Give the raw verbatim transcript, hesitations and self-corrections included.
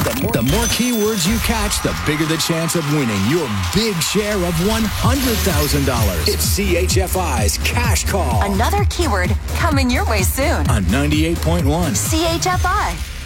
The more, the more keywords you catch, the bigger the chance of winning your big share of one hundred thousand dollars. It's C H F I's Cash Call. Another keyword coming your way soon. On ninety-eight point one. C H F I.